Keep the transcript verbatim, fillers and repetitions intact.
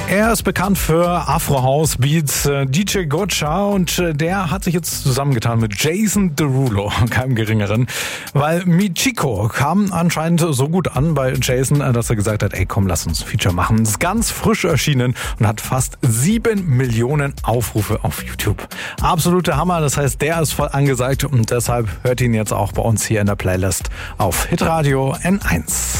Er ist bekannt für Afro-House-Beats, D J Gotcha, und der hat sich jetzt zusammengetan mit Jason Derulo, keinem geringeren, weil Michiko kam anscheinend so gut an bei Jason, dass er gesagt hat, ey komm, lass uns ein Feature machen. Ist ganz frisch erschienen und hat fast sieben Millionen Aufrufe auf YouTube. Absolute Hammer, das heißt, der ist voll angesagt und deshalb hört ihn jetzt auch bei uns hier in der Playlist auf Hitradio N eins.